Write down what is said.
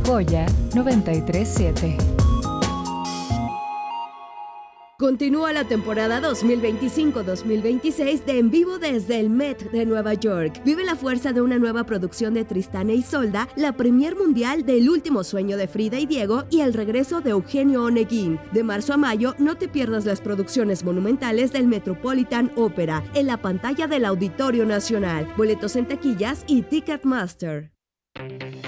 Joya 937. Continúa la temporada 2025-2026 de En Vivo desde el Met de Nueva York. Vive la fuerza de una nueva producción de Tristán e Isolda, la premier mundial del Último Sueño de Frida y Diego y el regreso de Eugenio Oneguín. De marzo a mayo, no te pierdas las producciones monumentales del Metropolitan Opera en la pantalla del Auditorio Nacional. Boletos en taquillas y Ticketmaster.